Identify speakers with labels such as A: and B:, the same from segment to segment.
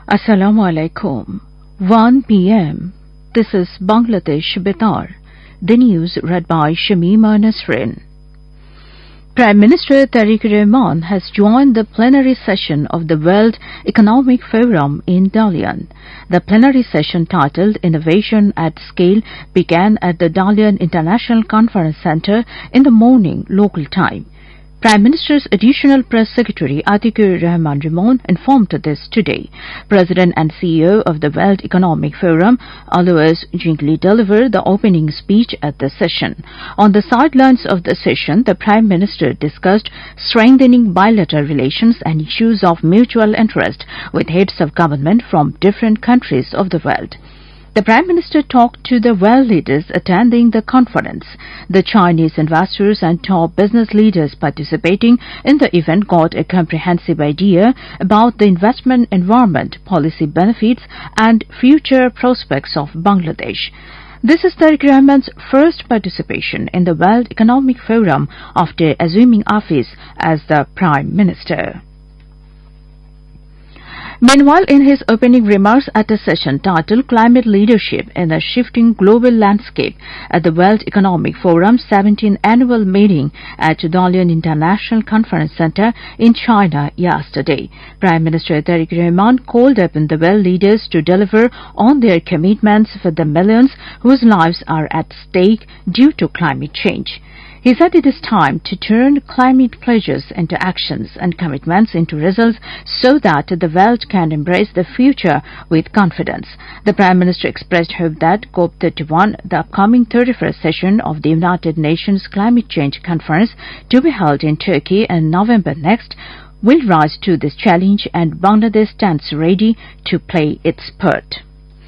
A: Assalamu alaikum. 1 p.m. This is Bangladesh Betar. The news read by Shamima Nasrin. Prime Minister Tariq Rahman has joined the plenary session of the World Economic Forum in Dalian. The plenary session, titled Innovation at Scale, began at the Dalian International Conference Center in the morning local time. Prime Minister's Additional Press Secretary Atikur Rahman Rimon informed this today. President and CEO of the World Economic Forum, Alois Jingli, delivered the opening speech at the session. On the sidelines of the session, the Prime Minister discussed strengthening bilateral relations and issues of mutual interest with heads of government from different countries of the world. The Prime Minister talked to the world leaders attending the conference. The Chinese investors and top business leaders participating in the event got a comprehensive idea about the investment environment, policy benefits, and future prospects of Bangladesh. This is Tariq Rahman's first participation in the World Economic Forum after assuming office as the Prime Minister. Meanwhile, in his opening remarks at a session titled Climate Leadership in a Shifting Global Landscape at the World Economic Forum's 17th annual meeting at Dalian International Conference Center in China yesterday, Prime Minister Tariq Rahman called upon the world leaders to deliver on their commitments for the millions whose lives are at stake due to climate change. He said it is time to turn climate pledges into actions and commitments into results so that the world can embrace the future with confidence. The Prime Minister expressed hope that COP31, the upcoming 31st session of the United Nations Climate Change Conference to be held in Turkey in November next, will rise to this challenge, and Bangladesh stands ready to play its part.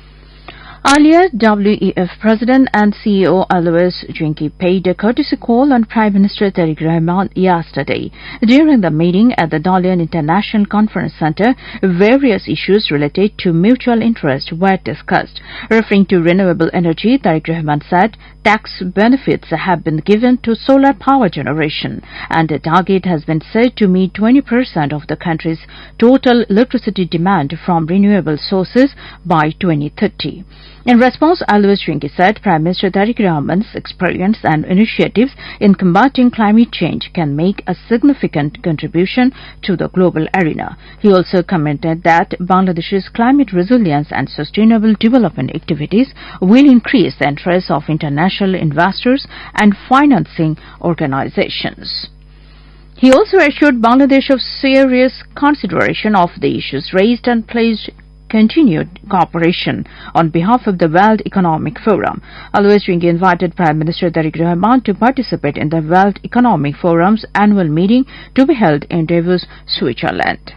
A: Earlier, WEF President and CEO Alois Jingli paid a courtesy call on Prime Minister Tariq Rahman yesterday. During the meeting at the Dalian International Conference Center, various issues related to mutual interest were discussed. Referring to renewable energy, Tariq Rahman said tax benefits have been given to solar power generation, and a target has been set to meet 20% of the country's total electricity demand from renewable sources by 2030. In response, Alois Jingli said Prime Minister Tariq Rahman's experience and initiatives in combating climate change can make a significant contribution to the global arena. He also commented that Bangladesh's climate resilience and sustainable development activities will increase the interest of international investors and financing organizations. He also assured Bangladesh of serious consideration of the issues raised and pledged continued cooperation on behalf of the World Economic Forum. Alois Jingli invited Prime Minister Tariq Rahman to participate in the World Economic Forum's annual meeting to be held in Davos, Switzerland.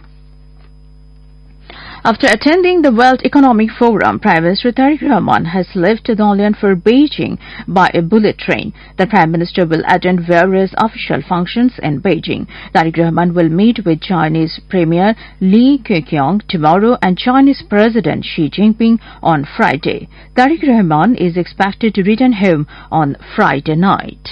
A: After attending the World Economic Forum, Prime Minister Tariq Rahman has left Dalian for Beijing by a bullet train. The Prime Minister will attend various official functions in Beijing. Tariq Rahman will meet with Chinese Premier Li Keqiang tomorrow and Chinese President Xi Jinping on Friday. Tariq Rahman is expected to return home on Friday night.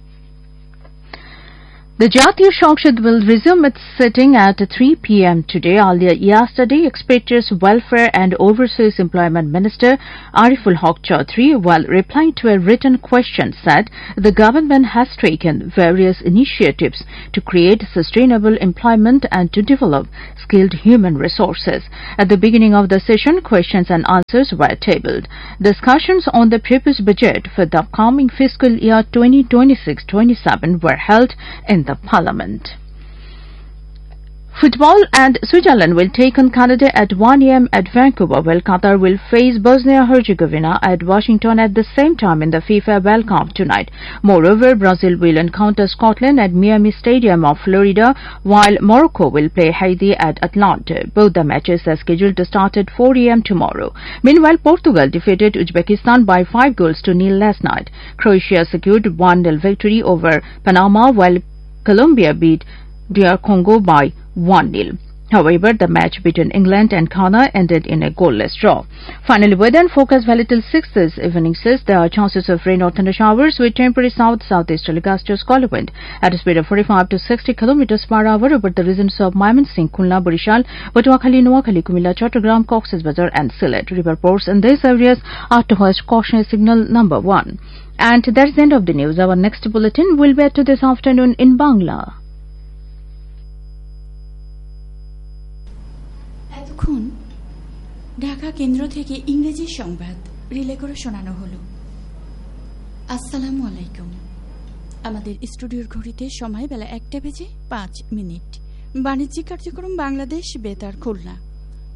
A: The Jatiya Sanshad will resume its sitting at 3 p.m. today. Earlier yesterday, Expatriates Welfare and Overseas Employment Minister Ariful Haq Chaudhry, while replying to a written question, said the government has taken various initiatives to create sustainable employment and to develop skilled human resources. At the beginning of the session, questions and answers were tabled. Discussions on the proposed budget for the upcoming fiscal year 2026-27 were held in the Parliament. Football, and Switzerland will take on Canada at 1 a.m. at Vancouver, while Qatar will face Bosnia-Herzegovina at Washington at the same time in the FIFA World Cup tonight. Moreover, Brazil will encounter Scotland at Miami Stadium of Florida, while Morocco will play Haiti at Atlanta. Both the matches are scheduled to start at 4 a.m. tomorrow. Meanwhile, Portugal defeated Uzbekistan by 5-0 last night. Croatia secured 1-0 victory over Panama, while Colombia beat DR Congo by 1-0. However, the match between England and Ghana ended in a goalless draw. Finally, weather and forecast valid till 6 this evening says there are chances of rain or thunder showers with temporary south-southeasterly gusts gale wind at a speed of 45 to 60 kilometers per hour over the regions of Mymensingh, Khulna, Barishal, Patuakhali, Noakhali, Kumilla, Chattogram, Cox's Bazar and Sylhet. River ports in these areas are to hoist cautionary signal number 1. And that's the end of the news. Our next bulletin will be to this afternoon in Bangla.
B: এখন ঢাকা কেন্দ্র থেকে ইংরেজি সংবাদ relay করে শোনানো হলো। আসসালামু আলাইকুম। আমাদের স্টুডিওর ঘড়িতে সময় বেলা 1:05 বাণিজ্যিক কার্যক্রম বাংলাদেশ বেতার খুলনা।